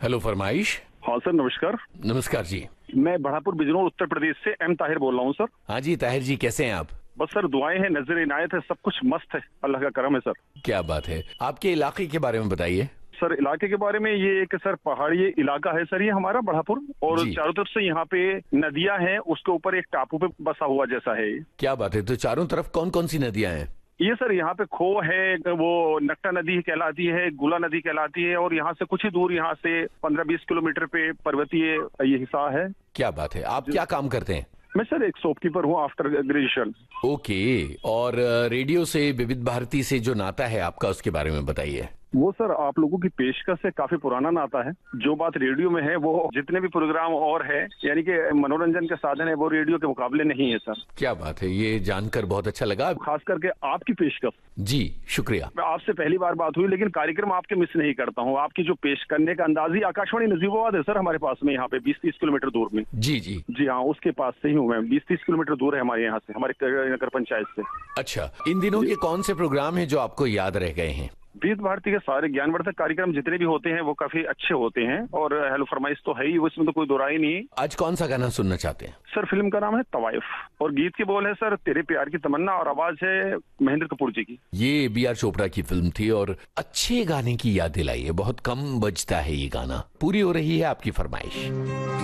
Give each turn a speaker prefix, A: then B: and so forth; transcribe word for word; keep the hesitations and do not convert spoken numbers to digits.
A: Hello फरमाइश।
B: हाँ sir, नमस्कार।
A: नमस्कार जी।
B: मैं बढ़ापुर बिजनौर उत्तर प्रदेश से एम ताहिर बोल रहा हूँ सर।
A: हाँ जी ताहिर जी, कैसे हैं आप?
B: बस सर दुआएं हैं, नजर इनायत है, सब कुछ मस्त है, अल्लाह का करम है सर।
A: क्या बात है, आपके इलाके के बारे में बताइए।
B: सर इलाके के बारे में ये एक सर पहाड़ी इलाका है सर, ये हमारा बढ़ापुर, और
A: जी।
B: चारों तरफ से यहाँ पे नदियां हैं, उसके ऊपर एक टापू पे बसा हुआ जैसा है।
A: क्या बात है, तो चारों तरफ कौन कौन सी नदियां हैं?
B: ये सर यहाँ पे खो है, वो नक्टा नदी कहलाती है, गुला नदी कहलाती है, और यहाँ से कुछ ही दूर, यहाँ से पंद्रह बीस किलोमीटर पे पर्वतीय ये हिस्सा है।
A: क्या बात है, आप क्या काम करते हैं?
B: मैं सर एक शॉपकीपर हूँ आफ्टर ग्रेजुएशन।
A: ओके, और अ, रेडियो से, विविध भारती से जो नाता है आपका, उसके बारे में बताइए।
B: वो सर आप लोगों की पेशकश से काफी पुराना नाता है। जो बात रेडियो में है वो जितने भी प्रोग्राम और है, यानी कि मनोरंजन के साधन है, वो रेडियो के मुकाबले नहीं है सर।
A: क्या बात है, ये जानकर बहुत अच्छा लगा।
B: खास करके आपकी पेशकश।
A: जी शुक्रिया।
B: आपसे पहली बार बात हुई, लेकिन कार्यक्रम आपके मिस नहीं करता हूँ। आपकी जो पेश करने का अंदाज ही, आकाशवाणी नजीबाबाद है सर हमारे पास में, यहाँ पे बीस तीस किलोमीटर दूर में।
A: जी जी
B: जी हाँ, उसके पास से ही हूँ मैं, बीस तीस किलोमीटर दूर है हमारे यहाँ से, हमारे नगर पंचायत से।
A: अच्छा, इन दिनों के कौन से प्रोग्राम हैं जो आपको याद रह गए हैं?
B: विविध भारती के सारे ज्ञानवर्धक कार्यक्रम जितने भी होते हैं वो काफी अच्छे होते हैं, और हेलो फरमाइश तो है ही, उसमें तो कोई दो राय नहीं है।
A: आज कौन सा गाना सुनना चाहते हैं?
B: सर फिल्म का नाम है तवाइफ, और गीत की बोल है सर तेरे प्यार की तमन्ना, और आवाज है महेंद्र कपूर जी की।
A: ये बी आर चोपड़ा की फिल्म थी, और अच्छे गाने की याद दिलाई है। बहुत कम बजता है ये गाना। पूरी हो रही है आपकी फरमाइश।